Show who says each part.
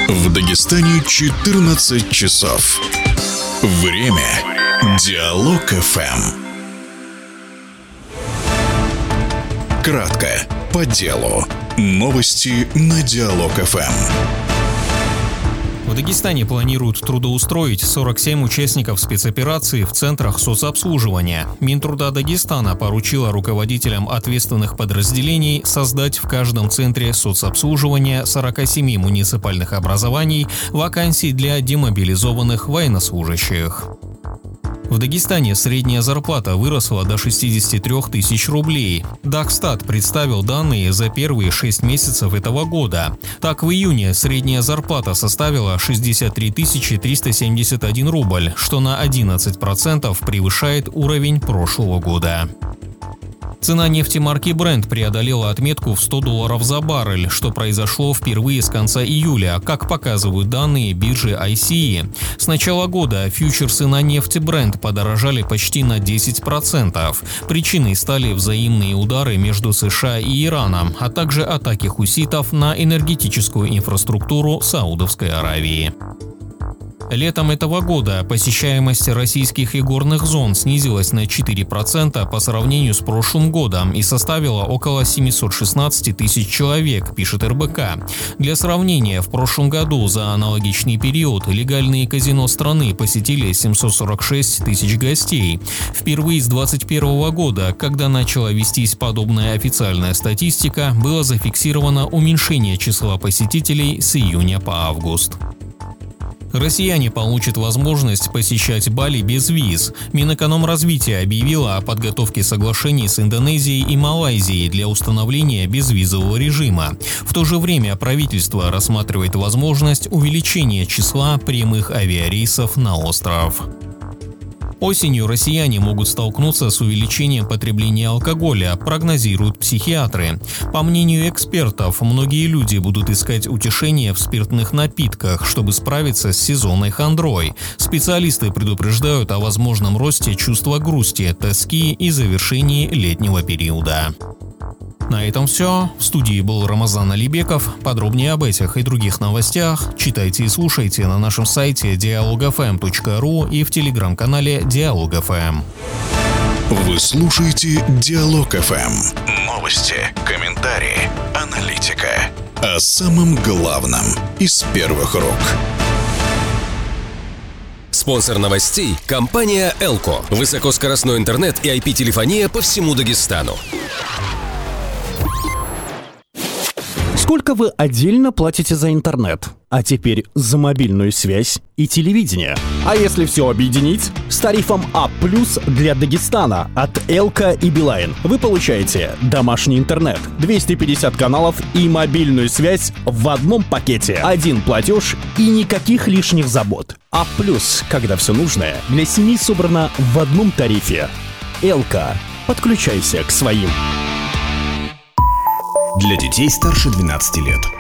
Speaker 1: В Дагестане 14 часов. Время Диалог ФМ. Кратко, по делу. Новости на Диалог ФМ.
Speaker 2: В Дагестане планируют трудоустроить 47 участников спецоперации в центрах соцобслуживания. Минтруда Дагестана поручила руководителям ответственных подразделений создать в каждом центре соцобслуживания 47 муниципальных образований вакансий для демобилизованных военнослужащих. В Дагестане средняя зарплата выросла до 63 тысяч рублей. Дагстат представил данные за первые 6 месяцев этого года. Так, в июне средняя зарплата составила 63 371 рубль, что на 11% превышает уровень прошлого года. Цена нефти марки Brent преодолела отметку в $100 за баррель, что произошло впервые с конца июля, как показывают данные биржи ICE. С начала года фьючерсы на нефть Brent подорожали почти на 10%. Причиной стали взаимные удары между США и Ираном, а также атаки хуситов на энергетическую инфраструктуру Саудовской Аравии. Летом этого года посещаемость российских игорных зон снизилась на 4% по сравнению с прошлым годом и составила около 716 тысяч человек, пишет РБК. Для сравнения, в прошлом году за аналогичный период легальные казино страны посетили 746 тысяч гостей. Впервые с 2021 года, когда начала вестись подобная официальная статистика, было зафиксировано уменьшение числа посетителей с июня по август. Россияне получат возможность посещать Бали без виз. Минэкономразвития объявила о подготовке соглашений с Индонезией и Малайзией для установления безвизового режима. В то же время правительство рассматривает возможность увеличения числа прямых авиарейсов на остров. Осенью россияне могут столкнуться с увеличением потребления алкоголя, прогнозируют психиатры. По мнению экспертов, многие люди будут искать утешение в спиртных напитках, чтобы справиться с сезонной хандрой. Специалисты предупреждают о возможном росте чувства грусти, тоски и завершении летнего периода. На этом все. В студии был Рамазан Алибеков. Подробнее об этих и других новостях читайте и слушайте на нашем сайте dialogfm.ru и в телеграм-канале Диалог ФМ.
Speaker 1: Вы слушаете Диалог ФМ. Новости, комментарии, аналитика. О самом главном из первых рук.
Speaker 3: Спонсор новостей – компания «Элко». Высокоскоростной интернет и IP-телефония по всему Дагестану.
Speaker 4: Сколько вы отдельно платите за интернет? А теперь за мобильную связь и телевидение. А если все объединить? С тарифом А+ для Дагестана от Элка и Билайн вы получаете домашний интернет, 250 каналов и мобильную связь в одном пакете. Один платеж и никаких лишних забот. А+, когда все нужное для семьи собрано в одном тарифе. Элка. Подключайся к своим.
Speaker 5: Для детей старше 12 лет.